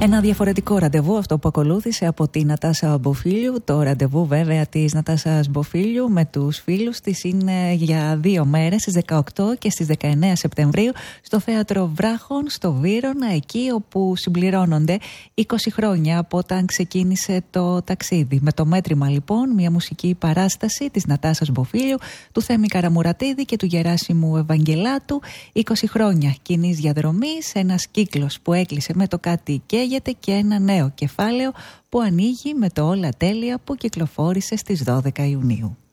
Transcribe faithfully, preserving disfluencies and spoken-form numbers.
Ένα διαφορετικό ραντεβού αυτό που ακολούθησε από τη Νατάσα Μποφίλιου. Το ραντεβού βέβαια της Νατάσας Μποφίλιου με τους φίλους της είναι για δύο μέρες, στις δεκαοκτώ και στις δεκαεννέα Σεπτεμβρίου, στο Θέατρο Βράχων στο Βύρωνα, εκεί όπου συμπληρώνονται είκοσι χρόνια από όταν ξεκίνησε το ταξίδι. Με το μέτρημα λοιπόν, μια μουσική παράσταση της Νατάσας Μποφίλιου, του Θέμη Καραμουρατίδη και του Γεράσιμου Ευαγγελάτου. είκοσι χρόνια κοινής διαδρομής, ένας κύκλος που έκλεισε με το Κάτι καίγεται και ένα νέο κεφάλαιο που ανοίγει με το Όλα τέλεια που κυκλοφόρησε στις δώδεκα Ιουνίου.